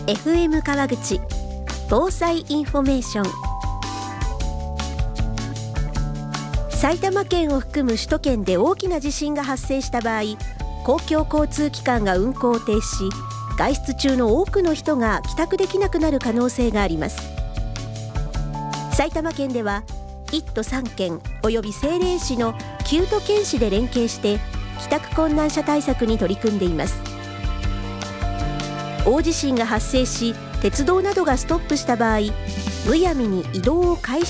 FM 川口防災インフォメーション。埼玉県を含む首都圏で大きな地震が発生した場合、公共交通機関が運行を停止し、外出中の多くの人が帰宅できなくなる可能性があります。埼玉県では1都3県および政令市の9都県市で連携して帰宅困難者対策に取り組んでいます。大地震が発生し鉄道などがストップした場合、むやみに移動を開始